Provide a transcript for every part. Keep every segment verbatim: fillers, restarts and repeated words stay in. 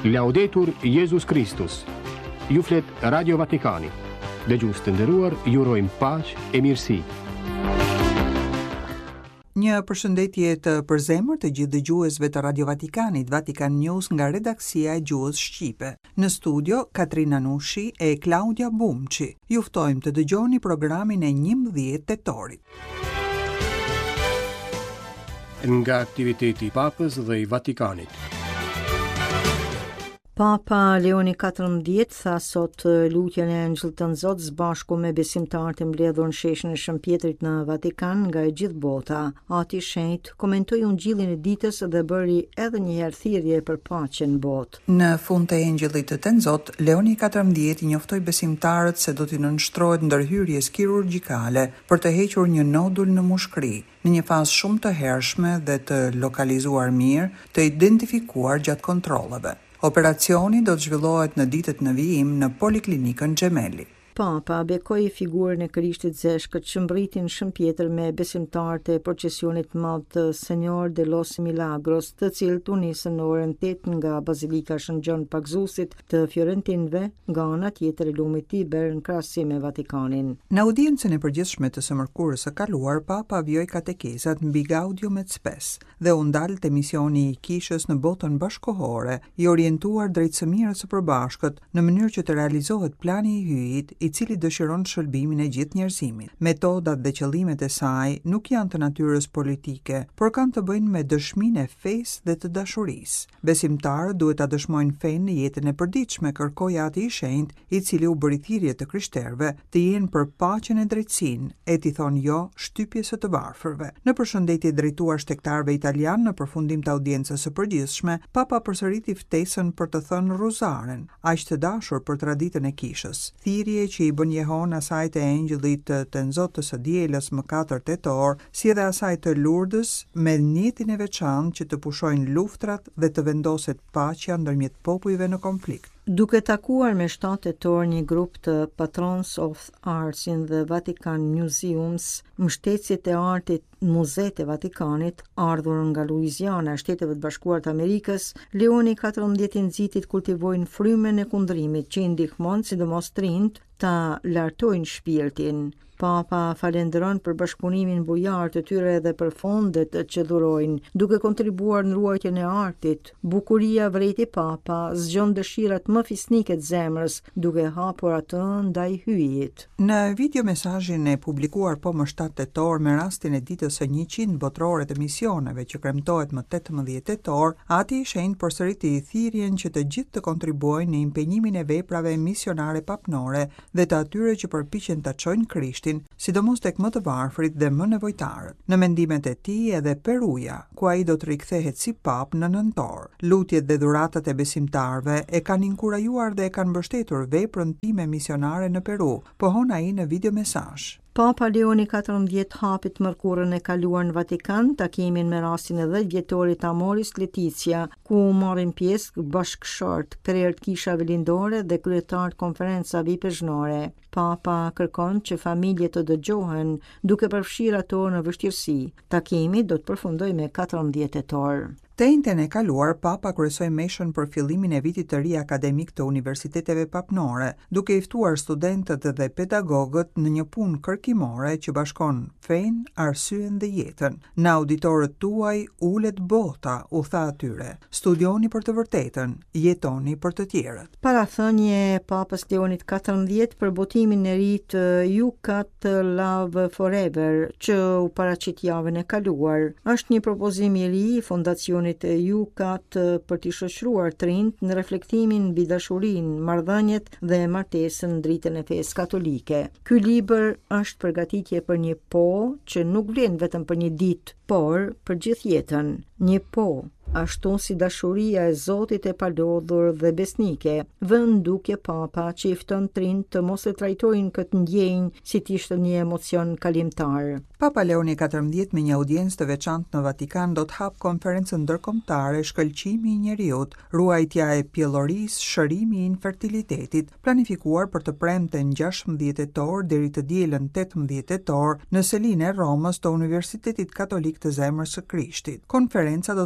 Laudetur Jesus Christus. Ju flet Radio Vatikani. Dëgjues të nderuar, ju urojmë paqë e mirësi. Një përshëndetje të përzemër të gjithë dëgjuesve të Radio Vatikanit, Vatikan News nga redaksia e gjuhës shqipe. Në studio, Katrina Nushi e Claudia Bumçi. Ju ftojmë të dëgjoni programin e njëmbëdhjetë tetorit. Nga aktiviteti i Papës dhe i Vatikanit. Papa Leoni katërmbëdhjetë tha sot lutjen e Angjëllit të Nzotë bashku me besimtarët e mbledhur në sheshin e Shën Pjetrit në Vatikan nga e gjithë bota. Ati shenjt komentoi ungjillin e ditës dhe bëri edhe një herë thirrje për paqen në botë. Në fund të Angjëllit të Nzotë, Leoni katërmbëdhjetë i njoftoi besimtarët se do t'i nënshtrohet ndërhyrjes kirurgjikale për të hequr një nodul në mushkëri, në një fazë shumë të hershme dhe të lokalizuar mirë, të identifikuar gjatë kontrolleve. Operacioni do të zhvillohet në ditët në vijim në Poliklinikën Gemelli. Papa bekoi figurën e Krishtit zeshkët që mbritin Shën Pjetër me besimtarët e procesionit madh të Senor de los Milagros, të cilët u nisën në orën tetë nga Bazilika Shën Gjon Pagzusit të Fiorentinëve nga ana tjetër e lumit Tiber në krahasim me Vatikanin. Në audiencën e përgjithshme të së mërkurës së kaluar, Papa vjoi katekesat mbi Gaudium et Spes dhe u ndal te misioni i kishës në botën bashkëkohore, i orientuar drejt së mirës së përbashkët në mënyrë që të realizohet plani i hyjit i cili dëshiron shërbimin e gjithë njerëzimit. Metodat dhe qëllimet e saj nuk janë të natyrës politike, por kanë të bëjnë me dëshminë e fesë dhe të dashurisë. Besimtarët duhet ta dëshmojnë fenë në jetën e përditshme, kërkoi ati i shenjtë, i cili u bëri thirrje të krishterëve të jenë për paqen e drejtsinë, e t'i thonë jo shtypjes së të varfërve. Në përshëndetje drejtuar shtektarëve italian në përfundim të audiencës së përgjithshme, Papa përsëriti ftesën për të thënë ruzaren, aq të dashur për traditën e kishës. Thirrje që i bën jehon asaj të Angjëllit të Nzotë së dielës më katër tetor, si edhe asaj të Lurdës, me njetin e veçantë që të pushojnë luftrat dhe të vendoset paqja ndërmjet popujve në konflikt. Duke takuar me shtatë tetor një grup të Patrons of Arts in the Vatican Museums, mbështetësit e artit në Muzeet e Vatikanit, ardhur nga Luiziana, Shteteve të Bashkuara të Amerikës, Leoni katërmbëdhjetë i nxitit kultivojnë frymën e kundërimit që i ndihmon sidomos të rinjt ta lartojnë shpirtin. Papa falenderon për bashkëpunimin bujar të tyre dhe për fondet që dhurojnë, duke kontribuar në ruajtjen e artit. Bukuria vreti Papa zgjon dëshirat më fisnike të zemrës, duke hapur atë ndaj hyjit. Në video mesazhin e publikuar po më shtatë tetor me rastin e ditës së njëqind botërore të misioneve që kremtohet më tetëmbëdhjetë tetor, ati i shenjtë përsëriti thirrjen që të gjithë të kontribuojnë në impenjimin e veprave misionare papnore dhe të atyre që përpiqen ta çojnë Krishtin, sidomos tek më të varfrit dhe më nevojtarët. Në mendimet e tij edhe Peruja, ku ai do të rikthehet si pap në nëntor. Lutjet dhe dhuratat e besimtarëve e kanë inkurajuar dhe e kanë mbështetur veprën time misionare në Peru, pohon ai në video mesazh. Papa Leoni katërmbëdhjetë hapi të mërkurën e kaluar në Vatikan takimin me rastin e dhjetë vjetorit të Amoris Leticia, ku marrin pjesë bashkëshort, krerët kishave lindore dhe kryetarët konferencave vipezhnore. Papa kërkon që familjet të dëgjohen duke përfshirë ato në vështirësi. Takimi do të përfundojë me katërmbëdhjetë tetor. Të njëjtën e kaluar, Papa kryesoi meshën për fillimin e vitit të ri akademik të universiteteve papnore, duke i ftuar studentët dhe pedagogët në një punë kërkimore që bashkon fenë, arsyen dhe jetën. Në auditorët tuaj ulet bota, u tha atyre. Studioni për të vërtetën, jetoni për të tjerët. Parathënie e Papës Leonit katërmbëdhjetë për botimin e ri të You Got Love Forever, që u paraqit javën e kaluar, është një propozim i ri i fondacionit e You Got për t'i shoqëruar të rinjt në reflektimin mbi dashurinë, marrëdhëniet dhe martesën në dritën e fesë katolike. Ky libër është përgatitje për një po që nuk vlen vetëm për një ditë, por për gjithë jetën. Një po ashtu si dashuria e Zotit e palodhur dhe besnike, vën dukje Papa që i fton të rinjt të mos e trajtojnë këtë ndjenjë si t'ishte një emocion kalimtar. Papa Leoni katërmbëdhjetë me një audiencë të veçantë në Vatikan do të hap konferencën ndërkombëtare Shkëlqimi i njerëzit, ruajtja e pjellorisë, shërimi i infertilitetit, planifikuar për të premten gjashtëmbëdhjetë tetor deri të dielën tetëmbëdhjetë tetor në selinë e Romës të Universitetit Katolik të Zemrës së Krishtit. Konferenca do të përbëhet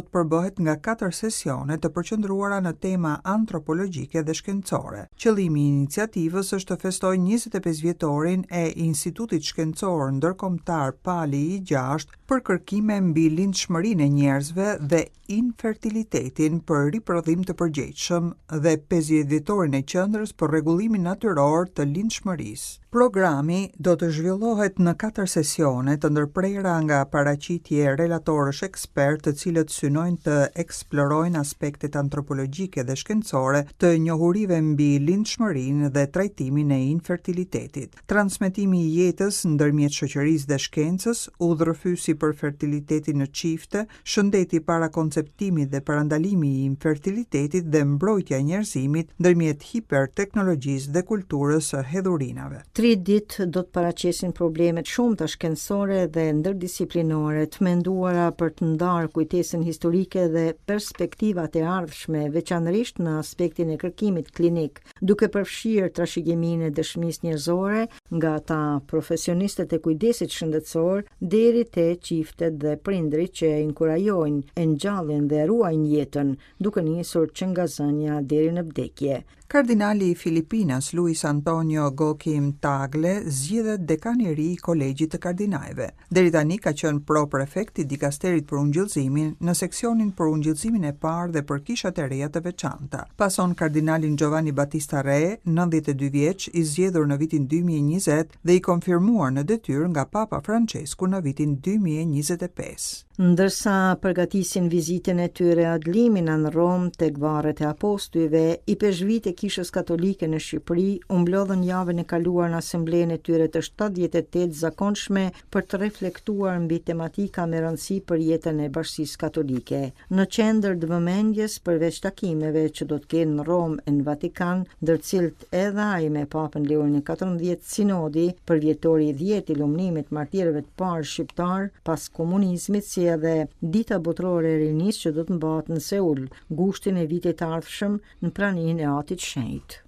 zhvillohet nga katër sesione të përqendruara në tema antropologjike dhe shkencore. Qëllimi i iniciativës është të festojë njëzet e pesë vjetorin e Institutit Shkencor Ndërkombëtar Pali i gjashtë për kërkime mbi lindshmërinë e njerëzve dhe infertilitetin për riprodhim të përgjegjshëm dhe pesëdhjetë vjetorin e qendrës për rregullimin natyror të lindshmërisë. Programi do të zhvillohet në katër sesione të ndërprera nga paraqitje relatorësh ekspert të cilët synojnë të eksplorojnë aspektet antropologjike dhe shkencore të njohurive mbi lindshmërinë dhe trajtimin e infertilitetit. Transmetimi i jetës ndërmjet shoqërisë dhe shkencës, udhërfysi për fertilitetin në çifte, shëndeti para konceptimit dhe parandalimi i infertilitetit dhe mbrojtja e njerëzimit ndërmjet hiperteknologjisë dhe kulturës së hedhurinave. Tri ditë do të paraqesin problemet shumë të shkencore dhe ndërdisiplinore të menduara për të ndarë kujtesën historike dhe perspektivat e ardhshme, veçanërisht në aspektin e kërkimit klinik, duke përfshirë trashëgiminë e dëshmisë njerëzore nga ata profesionistët e kujdesit shëndetësor deri te çiftet dhe prindrit që inkurajojnë, e ngjallin dhe ruajnë jetën, duke nisur që nga zënia deri në vdekje. Kardinali i Filipinas Luis Antonio Gokim Tagle zgjedhet dekan i ri i Kolegjit të Kardinajve. Deri tani ka qenë pro-prefekt i dikasterit për ungjillëzimin në seksionin për ungjillëzimin e parë dhe për kishat e reja të veçanta. Pason kardinalin Giovanni Battista Re, nëntëdhjetë e dy vjeç, i zgjedhur në vitin dy mijë e njëzet dhe i konfirmuar në detyrë nga Papa Francesku në vitin dy mijë e njëzet e pesë. Ndërsa përgatisin vizitën e tyre ad limina në Rom tek varret e apostujve, i peshvit e Kishës Katolike në Shqipëri u mblodhën javën e kaluar në asemblenë e tyre të shtatëdhjetë e tetë zakonshme për të reflektuar mbi tematika me rëndësi për jetën e Bashkisë Katolike. Në qendër të vëmendjes përveç takimeve që do të kenë në Rom e në Vatikan, ndër cilët edhe ai me Papën Leonin e katërndhjetë, sinodi për vjetori i dhjetë i lumënimit martirëve të parë shqiptar pas komunizmit, si edhe dita botërore e rinisë që do të mbahet në Seul, gushtin e vitit të ardhshëm në praninë e Atit Shenjtë.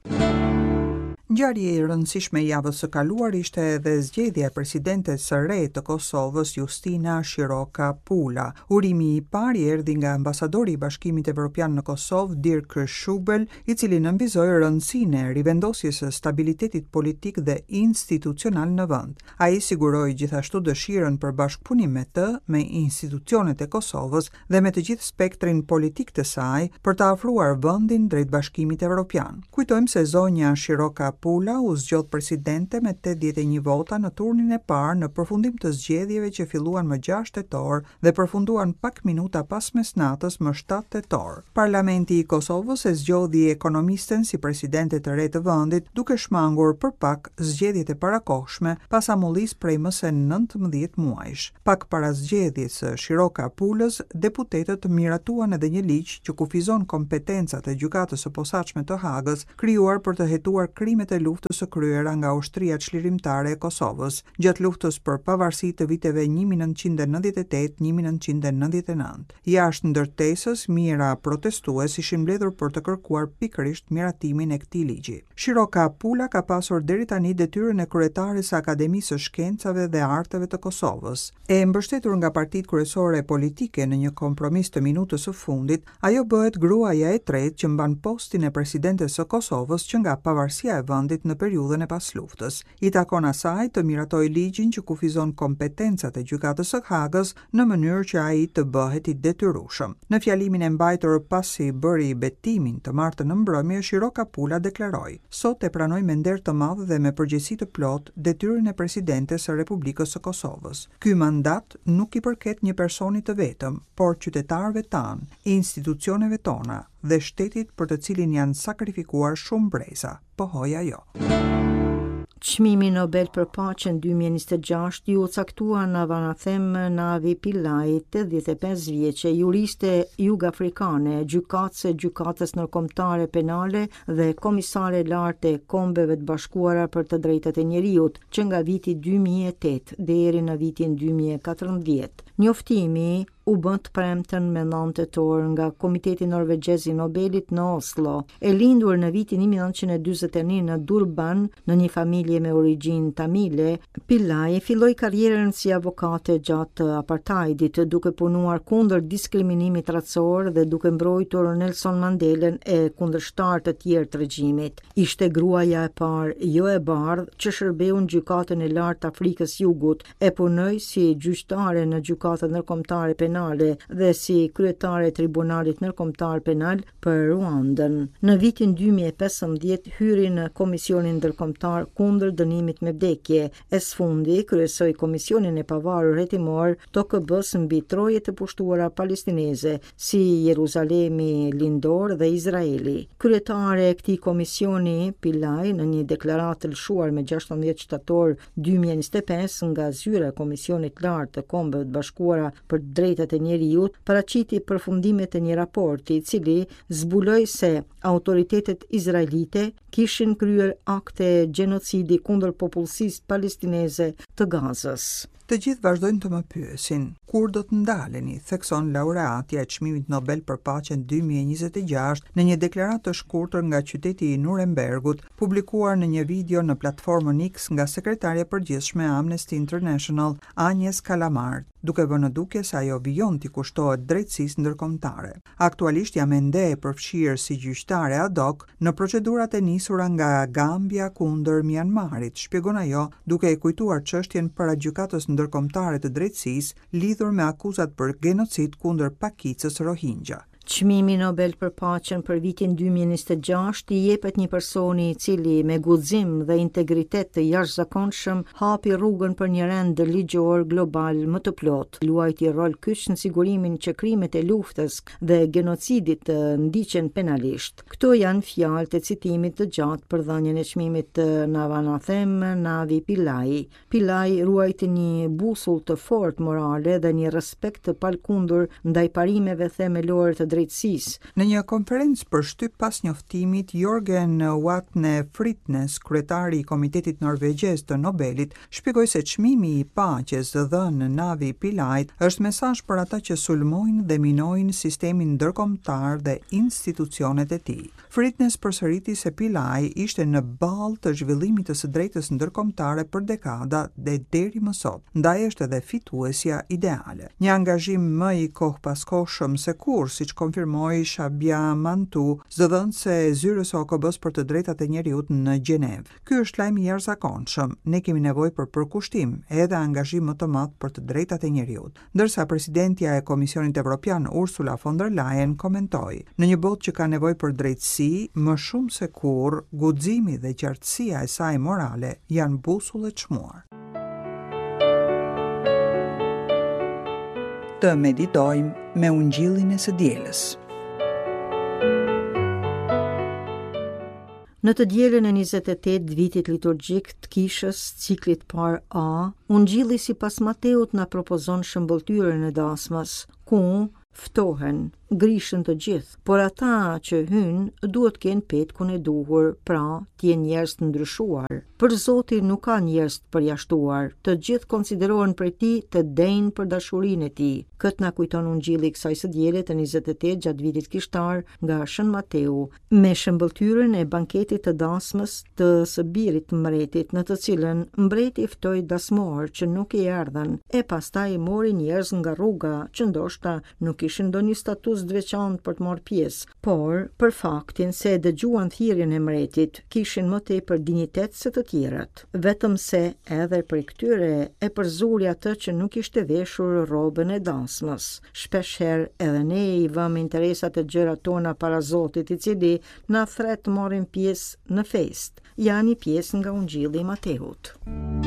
Ngjarje e rëndësishme e javës së kaluar ishte edhe zgjedhja e presidentes së re të Kosovës, Justina Shiroka Pula. Urimi i parë erdhi nga ambasadori i Bashkimit Evropian në Kosovë, Dirk Schubel, i cili nënvizoi rëndësinë e rivendosjes së stabilitetit politik dhe institucional në vend. Ai siguroi gjithashtu dëshirën për bashkëpunim me të, me institucionet e Kosovës dhe me të gjithë spektrin politik të saj për të afruar vendin drejt Bashkimit Evropian. Kujtojmë se zonja Shiroka Pula u zgjodh presidente me tetëdhjetë e një vota në turnin e parë në përfundim të zgjedhjeve që filluan më gjashtë tetor dhe përfunduan pak minuta pas mesnatës më shtatë tetor. Parlamenti i Kosovës e zgjodhi ekonomisten si presidente të re të vendit, duke shmangur për pak zgjedhjet e parakohshme pas amullisë prej më se nëntëmbëdhjetë muajsh. Pak para zgjedhjes së Shiroka Pulës, deputetët miratuan edhe një ligj që kufizon kompetencat e gjykatës së posaçme të Hagës, krijuar për të hetuar krimet e luftës së kryera nga ushtria çlirimtare e Kosovës gjatë luftës për pavarësi të viteve një mijë nëntëqind e nëntëdhjetë e tetë - një mijë nëntëqind e nëntëdhjetë e nëntë. Jashtë ndërtesës, mijëra protestues ishin mbledhur për të kërkuar pikërisht miratimin e këtij ligji. Shiroka Pula ka pasur deri tani detyrën e kryetares së Akademisë së Shkencave dhe Arteve të Kosovës. E mbështetur nga partitë kryesore politike në një kompromis të minutës së fundit, ajo bëhet gruaja e tretë që mban postin e presidentes së Kosovës që nga pavarësia e vendit në periudhën e pasluftës. I takon asaj të miratoj ligjin që kufizon kompetencat e gjykatës së Hagës në mënyrë që ai të bëhet i detyrueshëm. Në fjalimin e mbajtur pasi bëri betimin të martën në mbrëmje, Shiroka Pula deklaroi: "Sot e pranoj me nder të madh dhe me përgjegjësi të plot detyrën e presidentes së Republikës së Kosovës. Ky mandat nuk i përket një personi të vetëm, por qytetarëve tanë, institucioneve tona dhe shtetit për të cilin janë sakrifikuar shumë breza." Pohoi ajo. Çmimi Nobel për Paqen dy mijë e njëzet e gjashtë ju caktua në Vanathem Navi Pillai, tetëdhjetë e pesë vjeçe, juriste jugafrikane, gjykatëse gjykatës ndërkombëtare penale dhe komisare e lartë e Kombeve të Bashkuara për të drejtat e njeriut, që nga viti dy mijë e tetë deri në vitin dy mijë e katërndhjetë. Njoftimi u bën të premten me nëntë tetor nga Komiteti Norvegjez i Nobelit në Oslo. E lindur në vitin nineqen e dyzet e një në Durban, në një familje me origjinë tamile, Pillai filloi karrierën si avokate gjatë apartheidit, duke punuar kundër diskriminimit racor dhe duke mbrojtur Nelson Mandelën e kundërshtar të tjerë të regjimit. Ishte gruaja e parë jo e bardhë që shërbeu në gjykatën e lartë të Afrikës Jugut, e punoi si gjyqtare në gjykatën ndërkombëtare penale dhe si kryetare e Tribunalit Ndërkombëtar Penal për Ruandën. Në vitin dy mijë e pesëmbëdhjetë hyri në Komisionin Ndërkombëtar kundër dënimit me vdekje. E sfundi kryesoi Komisionin e Pavarur Hetimor të K B-s mbi trojet e pushtuara palestineze si Jeruzalemi Lindor dhe Izraeli. Kryetare e këtij komisioni, Pillai, në një deklaratë të lëshuar me gjashtëdhjetë shtator dy mijë e njëzet e pesë nga zyra e Komisionit Lartë të Kombeve të Bashkuara për Drejtat e Njeriut, paraqiti përfundimet e një raporti i cili zbuloi se autoritetet izraelite kishin kryer akte gjenocidi kundër popullsisë palestineze të Gazës. Të gjithë vazhdojnë të më pyesin, kur do të ndaleni, thekson laureatja e çmimit Nobel për paqen dy mijë e njëzet e gjashtë në një deklaratë të shkurtër nga qyteti i Nurembergut, publikuar në një video në platformën X nga sekretarja përgjithshme e Amnesty International, Agnes Kalamard, duke vënë duke se ajo vijon t'i kushtohet drejtësisë ndërkombëtare. Aktualisht jam ende e përfshirë si gjyqtare ad hoc në procedurat e nisura nga Gambia kundër Myanmarit, shpjegon ajo, duke e kujtuar çështjen para gjykatës ndërkombëtare të drejtësisë lidhur me akuzat për genocid kundër pakicës Rohingya. Çmimi Nobel për paqen për vitin dy mijë e njëzet e gjashtë i jepet një personi i cili me guxim dhe integritet të jashtëzakonshëm hapi rrugën për një rend ligjor global më të plotë. Luajti rol kyç në sigurimin që krimet e luftës dhe genocidit të ndiqen penalisht. Këto janë fjalë të citimit të gjatë për dhënien e çmimit të Navanathem Navi Pillai. Pillai ruajti një busull të fortë morale dhe një respekt të palkundur ndaj parimeve themelore të drejtësisë. Në një konferencë për shtyp pas njoftimit, Jorgen Watne Fritnes, kryetari i Komitetit Norvegjez të Nobelit, shpjegoi se çmimi i paqes dhënë Navi Pillait është mesazh për ata që sulmojnë dhe minojnë sistemin ndërkombëtar dhe institucionet e tij. Fritnes përsëriti se Pillai ishte në ballë të zhvillimit të së drejtës ndërkombëtare për dekada dhe deri më sot, ndaj është edhe fituesja ideale. Një angazhim më i kohëpaskohshëm se kur, siç konfirmoi Shabia Mantu, zëdhënëse e zyrës së O K B-s për të drejtat e njeriut në Gjenevë. Ky është lajm i jashtëzakonshëm. Ne kemi nevojë për përkushtim edhe angazhim më të madh për të drejtat e njeriut. Ndërsa presidentja e Komisionit Evropian Ursula von der Leyen komentoi: "Në një botë që ka nevojë për drejtësi, më shumë se kurrë, guximi dhe qartësia e saj morale janë busull e çmuar." Të meditojmë me ungjillin e së dielës. Në të dielën e njëzet e tetë vitit liturgjik të kishës ciklit par A, ungjilli sipas Mateut na propozon shëmbëltyrën e dasmës, ku ftohen, grishën të gjithë, por ata që hynë duhet kenë petkun e duhur, pra t'jenë njerëz të ndryshuar. Për Zotin nuk ka njerëz të përjashtuar, të gjithë konsiderohen prej tij të denjë për dashurinë e tij. Këtë na kujton ungjilli i kësaj së diele të njëzet e tetë gjatë vitit kishtar nga Shën Mateu, me shëmbëltyrën e banketit të dasmës të së birit të mbretit, në të cilën mbreti ftoi dasmor që nuk i erdhën, e pastaj mori njerëz nga rruga që ndoshta nuk kishin ndonjë status të veçantë për të marrë pjesë, por për faktin se dëgjuan thirrjen e mbretit, kishin më tepër dinjitet se të tjerat. Vetëm se edhe për këtyre e përzuri atë që nuk ishte veshur rrobën e dasmës. Shpeshherë edhe ne i vëmë interesat e gjërat tona para Zotit, i cili na thret të marrim pjesë në festë. Janë pjesë nga ungjilli i Mateut.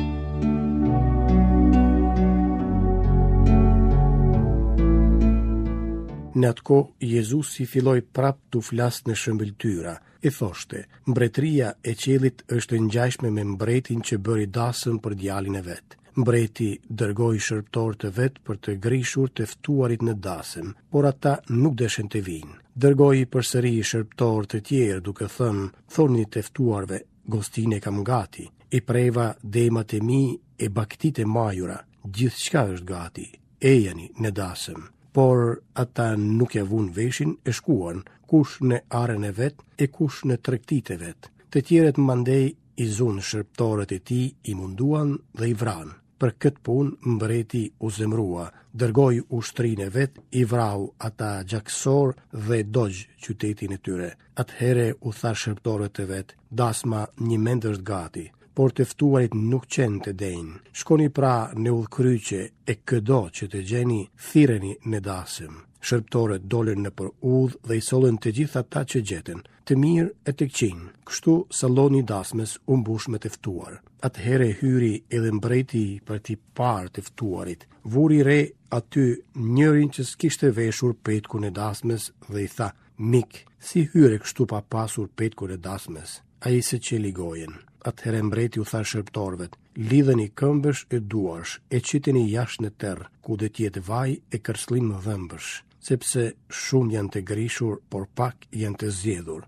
Në atë kohë, Jezusi filloi prap të flasë në shëmbëltyra. E thoshte: "Mbretëria e qiellit është ngjashme me mbretin që bëri dasëm për djalin e vet. Mbreti dërgoi shërbëtor të vet për të grishur të ftuarit në dasëm, por ata nuk deshen të vinë. Dërgoi përsëri shërbëtor të tjerë duke thënë: Thoni të ftuarve, gostinë e kam gati. I preva demat e mi e baktit e majura, gjithçka është gati. Ejani në dasëm." por ata nuk ja vun veshin e shkuan, kush në arën e vet e kush në tregtit e vet. Të tjerët mandej i zunë shërptorët e tij i munduan dhe i vran. Për këtë punë mbreti u zemrua, dërgoi ushtrinë e vet, i vrau ata gjaksor dhe dogj qytetin e tyre. Atëhere u tha shërptorët e vet, dasma një mend është gati, por të ftuarit nuk qenë të denjë. Shkoni pra në udhkryqe e këdo që të gjeni, thirreni në dasëm. Shërptorët dolën në për udh dhe i sollën të gjitha ata që gjeten, të mirë e të këqinj. Kështu salloni dasmës u mbush me të ftuar. Atëhere hyri edhe mbreti për t'i parë të ftuarit. Vuri re aty njërin që s'kishte veshur petkun e dasmës dhe i tha, mik, si hyre kështu pa pasur petkun e dasmës? Ai se që ligojen. Atëhere mbreti u tha shërptorëve, lidheni këmbësh e duarsh, e qiteni jashtë në terr, ku do të jetë vaj e kërcëllim dhëmbësh, sepse shumë janë të grishur, por pak janë të zgjedhur.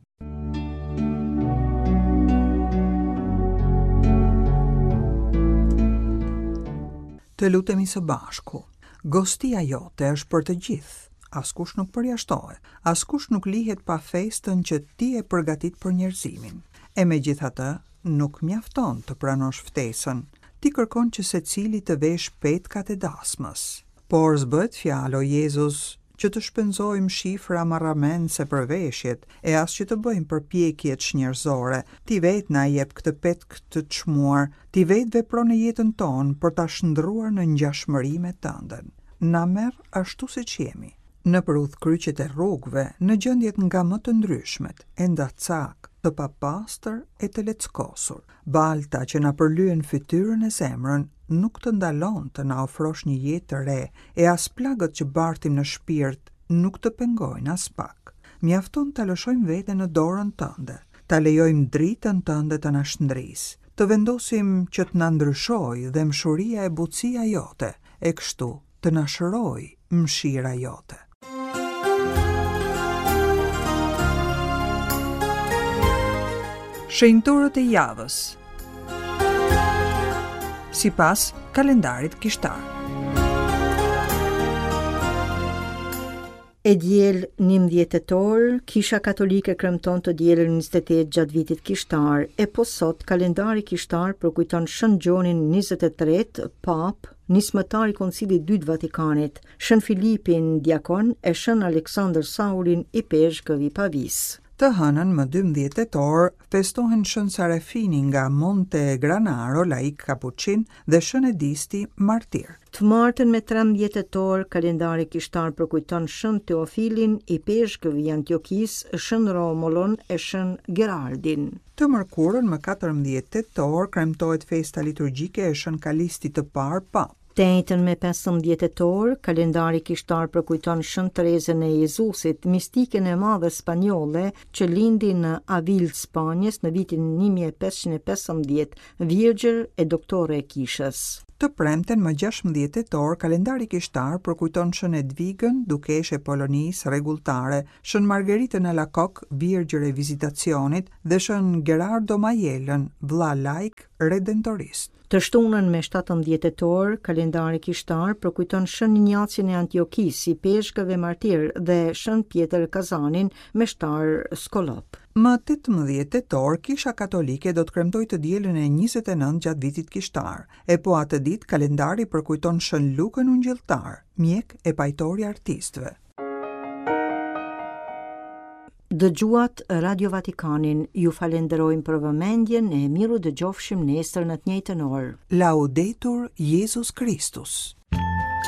Të lutemi së bashku. Gostia jote është për të gjithë. Askush nuk përjashtohet, askush nuk lihet pa festën që ti e përgatit për njerëzimin. E megjithatë, nuk mjafton të pranosh ftesën. Ti kërkon që secili të vesh petkat e dasmës. Por s'bëhet fjalë o Jezus që të shpenzojmë shifra marramense për veshjet e as që të bëjmë përpjekjet shnjërzore. Ti vetë na jep këtë petk të çmuar, ti vetë vepron në jetën tonë për ta shndruar në ngjashmëri me tënden. Na merr ashtu siç jemi. Në për udhkryqet e rrugëve, në gjendjet nga më të ndryshmet, enda cak, të papastër e të leckosur. Balta që na përlyen fytyrën e zemrën nuk të ndalon të na ofrosh një jetë të re, e as plagët që bartim në shpirt nuk të pengojnë as pak. Mjafton ta lëshojmë veten në dorën tënde, ta lejojmë dritën tënde të na shndrisë, të vendosim që të na ndryshojë dhe mshuria e butësia jote, e kështu të na shërojë mshira jote. Shenjtorët e javës sipas kalendarit kishtar. E diel njëmbëdhjetë tetor, Kisha Katolike kremton të dielën njëzet e tetë gjatë vitit kishtar, e po sot kalendari kishtar përkujton Shën Gjonin njëzet e tretë, pap, nismëtar i Koncilit dytë Vatikanit, Shën Filipin diakon e Shën Aleksandër Saulin i peshkëve i Pavis. Të hënën më dymbëdhjetë tetor festohen Shën Sarafini nga Monte Granaro, laik kapuçin, dhe Shën Edisti martir. Të martën me trembëdhjetë tetor, kalendari kishtar përkujton Shën Teofilin i peshkëve i Antiokisë, Shën Romulon e Shën Geraldin. Të mërkurën më katërmbëdhjetë tetor kremtohet festa liturgjike e Shën Kalistit të parë pap. Të njëjtën me pesëmbëdhjetë tetor, kalendari kishtar përkujton Shën Terezën e Jezusit, mistiken e madhe spanjolle që lindi në Avil, Spanjës në vitin një mijë e pesëqind e pesëmbëdhjetë, virgjër e doktore e kishës. Të premten më gjashtëmbëdhjetë tetor, kalendari kishtar përkujton Shën Edvigën, dukeshe e Polonisë rregulltare, Shën Margheritën e Lakok, virgjër e vizitacionit, dhe Shën Gerardo Majellën, vëlla laik redentorist. Të shtunën me shtatëmbëdhjetë tetor, kalendari kishtar përkujton Shën Injacin e Antiokisë, i peshkëve martir, dhe Shën Pjetër Kazanin, meshtar skolop. Më tetëmbëdhjetë tetor, Kisha Katolike do të kremtoj të dielën e njëzet e nëntë gjatë vitit kishtar, e po atë ditë kalendari përkujton Shën Lukën Ungjilltar, mjek e pajtori artistëve. Dëgjuat Radio Vatikanin, ju falenderojmë për vëmendjen e miru dëgjofshim nesër në të njëjtën orë. Laudetur Jesus Christus.